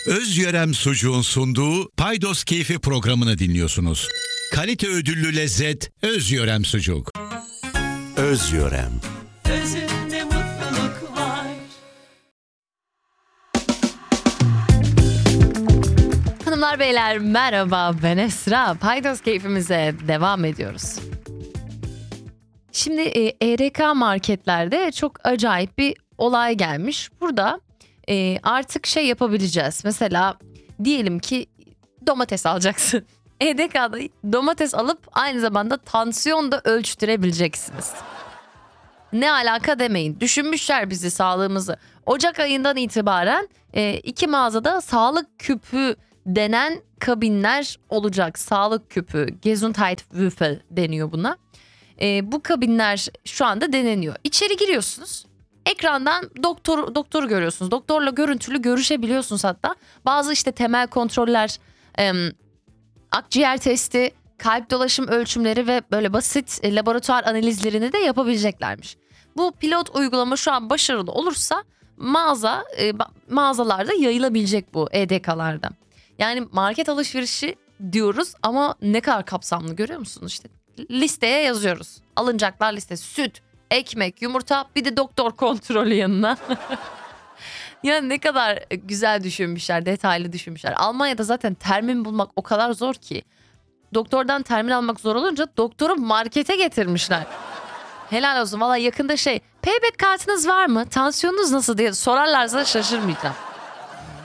Özyörem Sucuğun sunduğu Paydos Keyfi programını dinliyorsunuz. Kalite ödüllü lezzet Özyörem Sucuk. Özyörem. Özünde mutluluk var. Hanımlar beyler merhaba, ben Esra. Paydos keyfimize devam ediyoruz. Şimdi ERK marketlerde çok acayip bir olay gelmiş. Burada artık şey yapabileceğiz. Mesela diyelim ki domates alacaksın. EDK'da domates alıp aynı zamanda tansiyon da ölçtürebileceksiniz. Ne alaka demeyin. Düşünmüşler bizi, sağlığımızı. Ocak ayından itibaren iki mağazada sağlık küpü denen kabinler olacak. Sağlık küpü, Gesundheitswürfel deniyor buna. Bu kabinler şu anda deneniyor. İçeri giriyorsunuz. Ekrandan doktoru görüyorsunuz. Doktorla görüntülü görüşebiliyorsunuz hatta. Bazı işte temel kontroller, akciğer testi, kalp dolaşım ölçümleri ve böyle basit laboratuvar analizlerini de yapabileceklermiş. Bu pilot uygulama şu an başarılı olursa mağazalarda yayılabilecek bu EDK'larda. Yani market alışverişi diyoruz ama ne kadar kapsamlı görüyor musunuz? İşte listeye yazıyoruz. Alınacaklar listesi: süt, ekmek, yumurta, bir de doktor kontrolü yanına. Ya ne kadar güzel düşünmüşler, detaylı düşünmüşler. Almanya'da zaten termin bulmak o kadar zor ki. Doktordan termin almak zor olunca doktoru markete getirmişler. Helal olsun. Valla yakında payback kartınız var mı? Tansiyonunuz nasıl diye sorarlarsa şaşırmayacağım.